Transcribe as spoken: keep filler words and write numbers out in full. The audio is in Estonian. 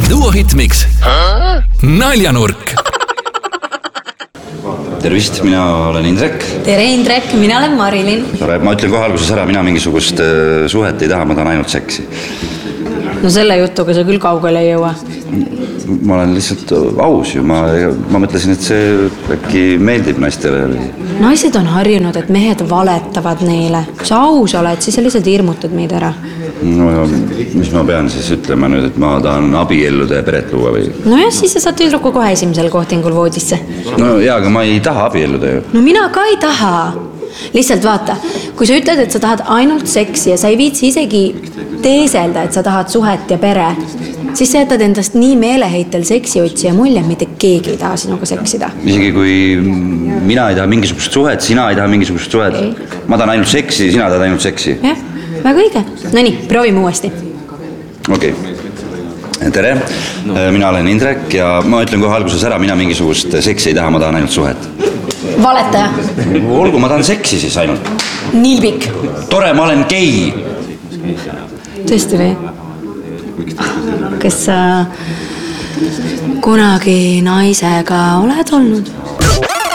Duo Hitmix Naljanurk. Tervist, mina olen Indrek. Tere Indrek, mina olen Marilyn. Ma ütlen kohe alguses ära, mina mingisugust suhet ei taha, ma tahan ainult seksi. No selle jutuga sa küll kaugele ei jõua. Ma olen lihtsalt aus ju, ma, ma mõtlesin, et see äkki meeldib naistele. Naised on harjunud, et mehed valetavad neile. Kui sa aus oled, siis sa lihtsalt hirmutad meid ära. No, mis ma pean siis ütlema nüüd, et ma tahan abielluda ja peret luua või? No ja siis sa saad tüdruku kohe esimesel kohtingul voodisse. No jaa, aga ma ei taha abielluda ju. No mina ka ei taha. Lihtsalt vaata, kui sa ütled, et sa tahad ainult seksi ja sa ei viitsi isegi teeselda, et sa tahad suhet ja pere, siis sa jätad endast nii meeleheitel seksi otsi ja mulje, mitte keegi ei taha sinuga seksida. Isegi kui mina ei taha mingisugust suhet, sina ei taha mingisugust suhet, ei. Ma tahan ainult seksi, sina tahad ainult seksi. Jah, väga õige. No nii, proovime uuesti. Okei. Okay. Tere, mina olen Indrek ja ma ütlen kohe alguses ära, mina mingisugust seksi ei taha, ma tahan ainult suhet. Valetaja. Olgu, ma tahan seksi siis ainult. Nilbik. Tore, ma olen gei. Tõesti või? Kas sa kunagi naisega oled olnud?